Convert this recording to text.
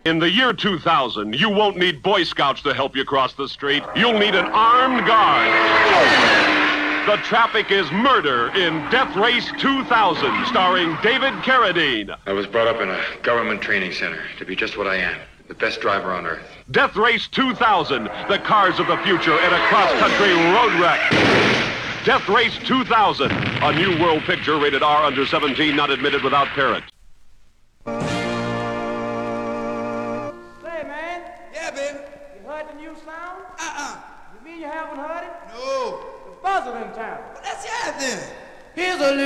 In the year 2000, you won't need Boy Scouts to help you cross the street. You'll need an armed guard. The traffic is murder in Death Race 2000, starring David Carradine. I was brought up in a government training center to be just what I am, the best driver on earth. Death Race 2000, the cars of the future in a cross-country road wreck. Death Race 2000, a new world picture rated R under 17, not admitted without parent. Yeah, baby. You heard the new sound? You mean you haven't heard it? No. The buzzer in town. Well, let's have it then. Here's a